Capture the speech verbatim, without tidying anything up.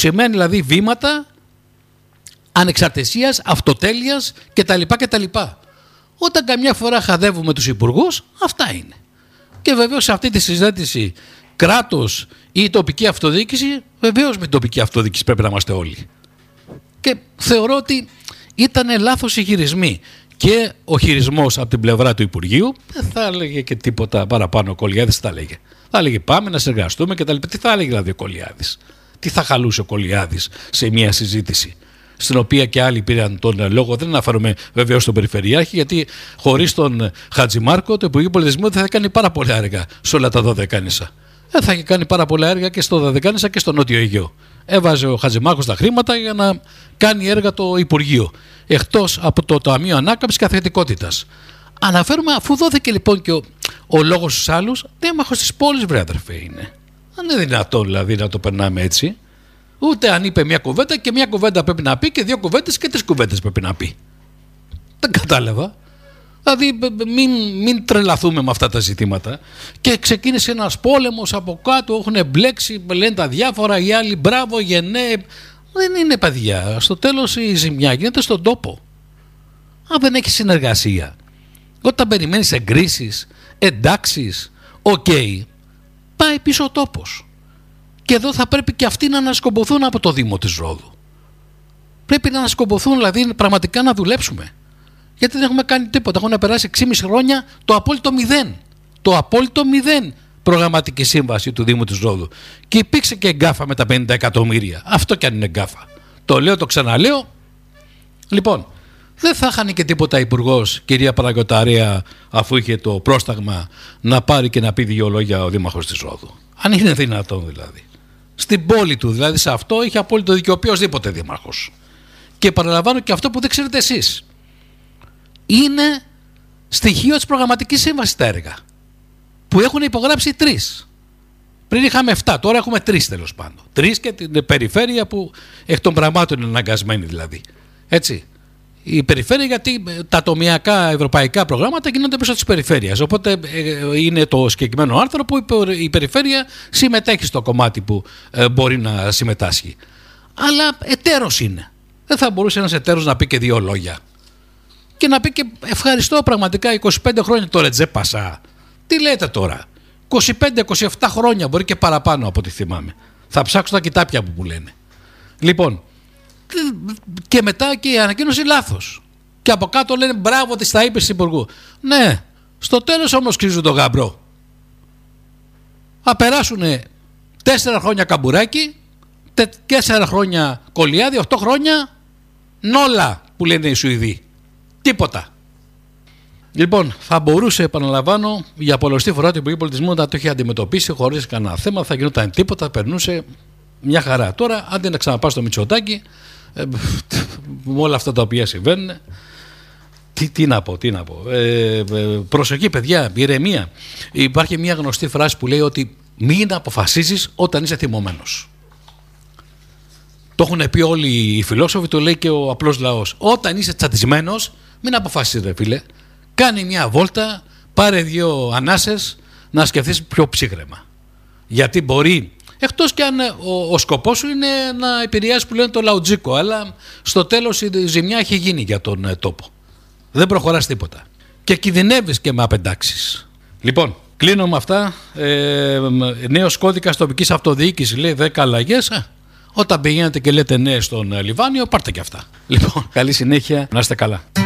σημαίνει δηλαδή βήματα ανεξαρτησίας, αυτοτέλειας κτλ. κτλ. Όταν καμιά φορά χαδεύουμε τους υπουργούς, αυτά είναι. Και βεβαίως σε αυτή τη συζήτηση κράτος ή τοπική αυτοδιοίκηση, βεβαίως με τοπική αυτοδιοίκηση πρέπει να είμαστε όλοι. Και θεωρώ ότι ήταν λάθος οι χειρισμοί. Και ο χειρισμός από την πλευρά του Υπουργείου δεν θα έλεγε και τίποτα παραπάνω. Ο Κολιάδης θα έλεγε. Θα έλεγε πάμε να συνεργαστούμε κτλ. Τι θα έλεγε δηλαδή ο Κολιάδης? Τι θα χαλούσε ο Κολιάδης σε μια συζήτηση στην οποία και άλλοι πήραν τον λόγο? Δεν αναφέρομαι βεβαίως στον Περιφερειάρχη, γιατί χωρίς τον Χατζημάρκο το Υπουργείο Πολιτισμού δεν θα κάνει πάρα πολλά έργα σε όλα τα Δωδεκάνησα. Δεν θα έχει κάνει πάρα πολλά έργα και στο Δωδεκάνησα και στο Νότιο Αιγαίο. Έβαζε ο Χατζημάρκος τα χρήματα για να κάνει έργα το Υπουργείο, εκτός από το Ταμείο Ανάκαμψης και Αθλητικότητας. Αναφέρουμε, αφού δόθηκε λοιπόν και ο, ο λόγος στους άλλους, δήμαρχος της πόλης, βρε αδερφέ, είναι. Δεν είναι δυνατόν δηλαδή να το περνάμε έτσι. Ούτε αν είπε μια κουβέντα και μια κουβέντα πρέπει να πει και δύο κουβέντες και τρεις κουβέντες πρέπει να πει. Δεν κατάλαβα. Δηλαδή μην, μην τρελαθούμε με αυτά τα ζητήματα. Και ξεκίνησε ένας πόλεμος από κάτω, έχουν μπλέξει, λένε τα διάφορα, οι άλλοι μπράβο, γενναίε. Δεν είναι παιδιά. Στο τέλος η ζημιά γίνεται στον τόπο. Αν δεν έχει συνεργασία, όταν περιμένεις εγκρίσεις, εντάξεις, οκ, okay, πάει πίσω ο τόπος. Και εδώ θα πρέπει και αυτοί να ανασκομποθούν από το Δήμο της Ρόδου. Πρέπει να ανασκομποθούν, δηλαδή πραγματικά να δουλέψουμε. Γιατί δεν έχουμε κάνει τίποτα. Έχουν περάσει έξι και μισό χρόνια το απόλυτο μηδέν. Το απόλυτο μηδέν προγραμματική σύμβαση του Δήμου της Ρόδου. Και υπήρξε και εγκάφα με τα πενήντα εκατομμύρια. Αυτό κι αν είναι εγκάφα. Το λέω, το ξαναλέω. Λοιπόν, δεν θα χάνει και τίποτα υπουργός, κυρία Παναγιωταρέα, αφού είχε το πρόσταγμα να πάρει και να πει δύο λόγια ο Δήμαρχος της Ρόδου. Αν είναι δυνατόν δηλαδή. Στην πόλη του, δηλαδή σε αυτό είχε απόλυτο δίκιο οποιοσδήποτε δήμαρχος. Και παραλαμβάνω και αυτό που δεν ξέρετε εσείς. Είναι στοιχείο της προγραμματικής σύμβασης τα έργα. Που έχουν υπογράψει τρεις. Πριν είχαμε εφτά, τώρα έχουμε τρεις τέλος πάντων. Τρεις και την περιφέρεια που εκ των πραγμάτων είναι αναγκασμένη δηλαδή. Έτσι. Η περιφέρεια, γιατί τα τομεακά ευρωπαϊκά προγράμματα γίνονται μέσω της περιφέρειας. Οπότε είναι το συγκεκριμένο άρθρο που η περιφέρεια συμμετέχει στο κομμάτι που μπορεί να συμμετάσχει. Αλλά εταίρος είναι. Δεν θα μπορούσε ένας εταίρος να πει και δύο λόγια. Και να πει και ευχαριστώ πραγματικά είκοσι πέντε χρόνια το Ρετζέ Πασά. Τι λέτε τώρα? είκοσι πέντε είκοσι επτά χρόνια, μπορεί και παραπάνω από ό,τι θυμάμαι. Θα ψάξω τα κοιτάπια που μου λένε. Λοιπόν, και μετά και η ανακοίνωση λάθος. Και από κάτω λένε μπράβο της τα είπες υπουργού. Ναι, στο τέλος όμως κρίζουν τον γαμπρό. Θα περάσουν τέσσερα χρόνια Καμπουράκι, τέσσερα χρόνια Κολιάδη, οχτώ χρόνια νόλα που λένε οι Σουηδοί. Τίποτα. Λοιπόν, θα μπορούσε, επαναλαμβάνω, για πολλωστή φορά το Υπουργείο Πολιτισμού να το είχε αντιμετωπίσει χωρίς κανένα θέμα, θα γινόταν τίποτα, περνούσε μια χαρά. Τώρα, άντε να ξαναπά στο Μητσοτάκη, ε, με όλα αυτά τα οποία συμβαίνουν, τι, τι να πω, τι να πω. Ε, ε, προσοχή, παιδιά, ηρεμία. Υπάρχει μια γνωστή φράση που λέει ότι μην αποφασίζεις όταν είσαι θυμωμένος. Το έχουν πει όλοι οι φιλόσοφοι, το λέει και ο απλός λαός. Όταν είσαι τσατισμένος, μην αποφασίσεις, ρε φίλε. Κάνει μια βόλτα, πάρε δύο ανάσες, να σκεφτείς πιο ψύχρεμα. Γιατί μπορεί, εκτός και αν ο, ο σκοπός σου είναι να επηρεάσει που λένε το λαουτζίκο, αλλά στο τέλος η ζημιά έχει γίνει για τον ε, τόπο. Δεν προχωράς τίποτα. Και κινδυνεύεις και με απεντάξεις. Λοιπόν, κλείνω με αυτά. Ε, νέος κώδικας τοπικής αυτοδιοίκησης λέει δέκα αλλαγές. Ε, όταν πηγαίνετε και λέτε ναι στον Λιβάνιο, πάρτε και αυτά. Λοιπόν, καλή συνέχεια, να είστε καλά.